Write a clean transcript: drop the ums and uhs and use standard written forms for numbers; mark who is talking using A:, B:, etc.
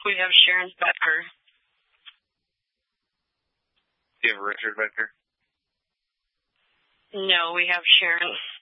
A: We have Sharon Becker.
B: Do you have Richard Becker?
A: No, we have Sharon.